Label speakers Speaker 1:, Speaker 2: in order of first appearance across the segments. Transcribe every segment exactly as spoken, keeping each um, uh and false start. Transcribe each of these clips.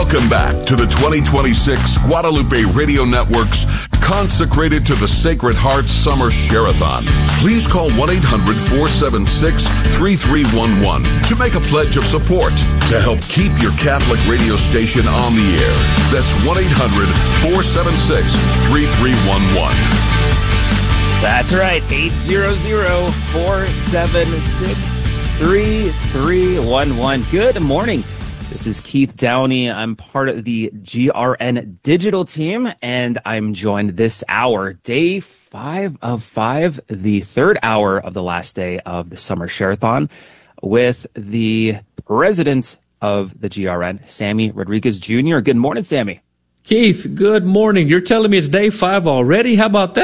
Speaker 1: Welcome back to the twenty twenty-six Guadalupe Radio Network's Consecrated to the Sacred Heart Summer Share-a-thon. Please call one eight hundred four seven six three three one one to make a pledge of support to help keep your Catholic radio station on the air. That's one eight hundred four seven six three three one one.
Speaker 2: That's right, eight hundred four seven six three three one one. Good morning. This is Keith Downey. I'm part of the G R N digital team, and I'm joined this hour, day five of five, the third hour of the last day of the Summer Share-a-thon, with the president of the G R N, Sammy Rodriguez Junior Good morning, Sammy.
Speaker 3: Keith, good morning. You're telling me it's day five already? How about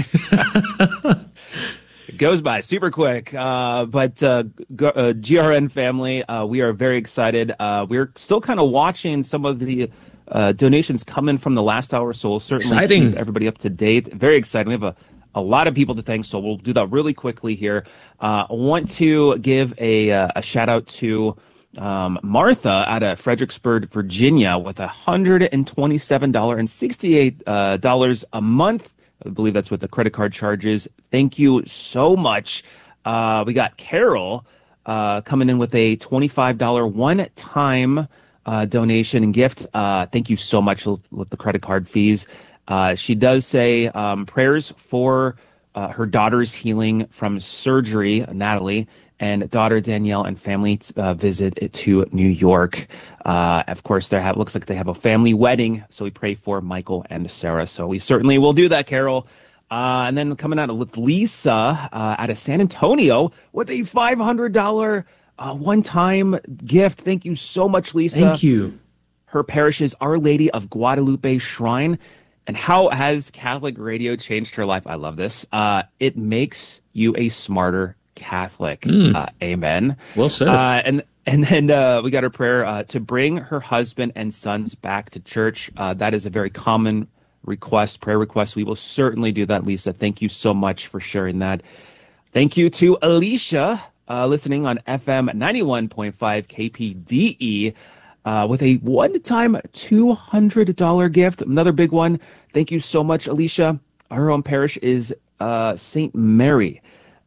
Speaker 3: that?
Speaker 2: It goes by super quick. Uh, but uh, G- uh, G R N family, uh, we are very excited. Uh, we're still kind of watching some of the uh, donations come in from the last hour, so we'll certainly
Speaker 3: Exciting.
Speaker 2: keep everybody up to date. Very exciting. We have a, a lot of people to thank, so we'll do that really quickly here. Uh, I want to give a, uh, a shout out to Um, Martha out of Fredericksburg, Virginia, with one hundred twenty-seven dollars and sixty-eight dollars a month. I believe that's what the credit card charges. Thank you so much. Uh, we got Carol uh, coming in with a twenty-five dollars one-time uh, donation and gift. Uh, thank you so much with, with the credit card fees. Uh, she does say um, prayers for uh, her daughter's healing from surgery, Natalie, and daughter Danielle and family uh, visit to New York. Uh, of course, there have, looks like they have a family wedding, so we pray for Michael and Sarah. So we certainly will do that, Carol. Uh, and then coming out of Lisa uh, out of San Antonio with a five hundred dollars uh, one-time gift. Thank you so much, Lisa.
Speaker 3: Thank you.
Speaker 2: Her parish is Our Lady of Guadalupe Shrine. And how has Catholic radio changed her life? I love this. Uh, it makes you a smarter Catholic. Mm. Uh, amen.
Speaker 3: Well said.
Speaker 2: Uh, and and then uh, we got her prayer uh, to bring her husband and sons back to church. Uh, that is a very common request, prayer request. We will certainly do that, Lisa. Thank you so much for sharing that. Thank you to Alicia, uh, listening on F M ninety-one point five K P D E, uh, with a one-time two hundred dollars gift. Another big one. Thank you so much, Alicia. Her home parish is uh, Saint Mary.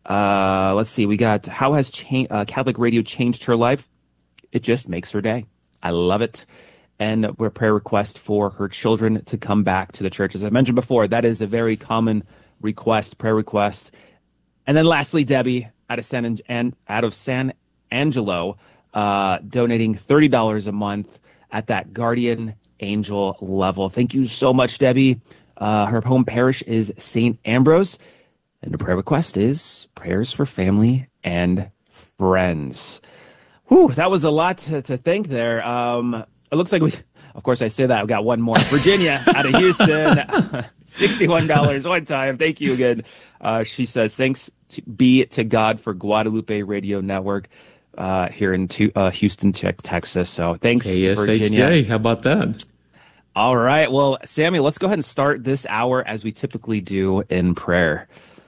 Speaker 2: Uh, let's see. We got how has cha- uh, Catholic radio changed her life? It just makes her day. I love it. And we're prayer request for her children to come back to the church. As I mentioned before, that is a very common request, prayer request. And then lastly, Debbie out of San and out of San Angelo, uh, donating thirty dollars a month at that guardian angel level. Thank you so much, Debbie. Uh, her home parish is Saint Ambrose. And the prayer request is prayers for family and friends. Whew, that was a lot to, to thank there. Um, it looks like we, of course, I say that. I've got one more. Virginia out of Houston, sixty-one dollars one time. Thank you again. Uh, she says, thanks to, be to God for Guadalupe Radio Network uh, here in to, uh, Houston, Texas. So thanks,
Speaker 3: K S H J.
Speaker 2: Virginia.
Speaker 3: How about that?
Speaker 2: All right. Well, Sammy, let's go ahead and start this hour as we typically do in prayer.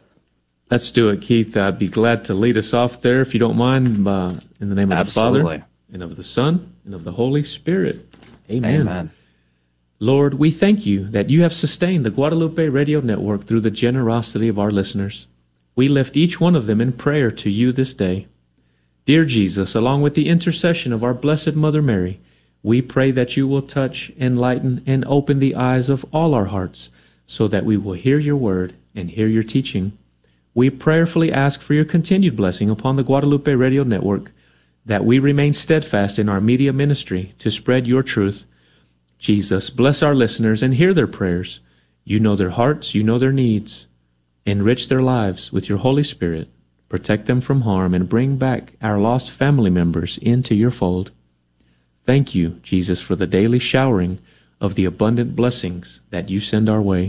Speaker 3: Let's do it, Keith. I'd be glad to lead us off there, if you don't mind, uh, in the name of
Speaker 2: Absolutely.
Speaker 3: the Father, and of the Son, and of the Holy Spirit. Amen.
Speaker 2: Amen.
Speaker 3: Lord, we thank you that you have sustained the Guadalupe Radio Network through the generosity of our listeners. We lift each one of them in prayer to you this day. Dear Jesus, along with the intercession of our Blessed Mother Mary, we pray that you will touch, enlighten, and open the eyes of all our hearts so that we will hear your word and hear your teaching. We prayerfully ask for your continued blessing upon the Guadalupe Radio Network, that we remain steadfast in our media ministry to spread your truth. Jesus, bless our listeners and hear their prayers. You know their hearts, you know their needs. Enrich their lives with your Holy Spirit. Protect them from harm and bring back our lost family members into your fold. Thank you, Jesus, for the daily showering of the abundant blessings that you send our way.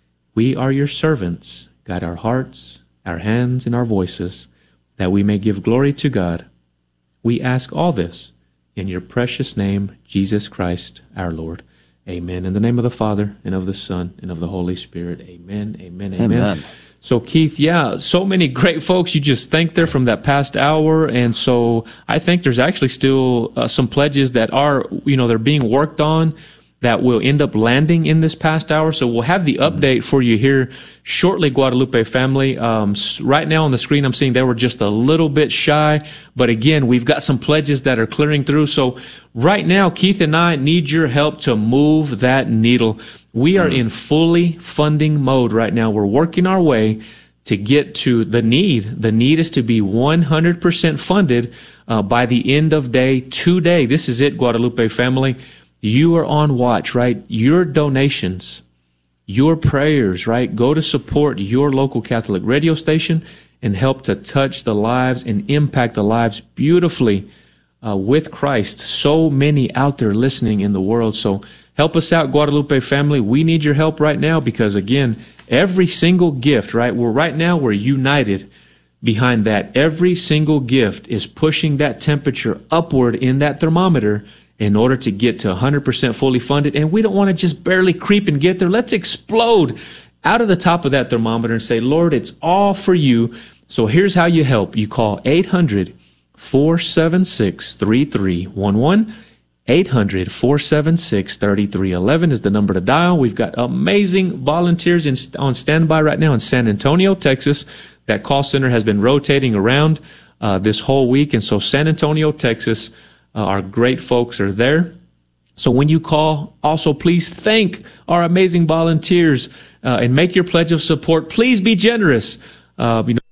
Speaker 3: We are your servants. Guide our hearts, our hands, and our voices, that we may give glory to God. We ask all this in your precious name, Jesus Christ, our Lord. Amen. In the name of the Father, and of the Son, and of the Holy Spirit. Amen, amen, amen.
Speaker 2: Amen.
Speaker 3: So, Keith, yeah, so many great folks you just thanked there from that past hour. And so I think there's actually still uh, some pledges that are, you know, they're being worked on that will end up landing in this past hour. So we'll have the update for you here shortly, Guadalupe family. Um, right now on the screen, I'm seeing they were just a little bit shy. But again, we've got some pledges that are clearing through. So right now, Keith and I need your help to move that needle. We are in fully funding mode right now. We're working our way to get to the need. The need is to be one hundred percent funded uh, by the end of day today. This is it, Guadalupe family. You are on watch, right? Your donations, your prayers, right? Go to support your local Catholic radio station and help to touch the lives and impact the lives beautifully uh, with Christ. So many out there listening in the world. So help us out, Guadalupe family. We need your help right now because, again, every single gift, right? We're right now, we're united behind that. Every single gift is pushing that temperature upward in that thermometer in order to get to one hundred percent fully funded. And we don't want to just barely creep and get there. Let's explode out of the top of that thermometer and say, Lord, it's all for you. So here's how you help. You call eight hundred, four seven six, three three one one. eight hundred, four seven six, three three one one is the number to dial. We've got amazing volunteers in, on standby right now in San Antonio, Texas. That call center has been rotating around uh, this whole week. And so San Antonio, Texas, uh, our great folks are there. So when you call, also please thank our amazing volunteers uh, and make your pledge of support. Please be generous. Uh, you know,